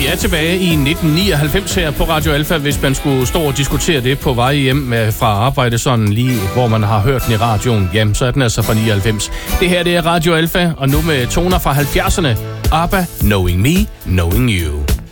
er tilbage i 1999 her på Radio Alfa, hvis man skulle stå og diskutere det på vej hjem fra arbejde, sådan lige hvor man har hørt den i radioen. Jamen, så er den altså fra 99. Det her, det er Radio Alfa, og nu med toner fra 70'erne. ABBA, Knowing Me, Knowing You.